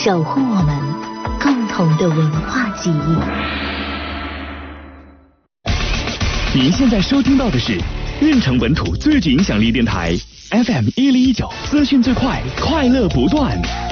守护我们共同的文化记忆。 您现在收听到的是运城本土最具影响力电台 FM 1019，资讯最快，快乐不断。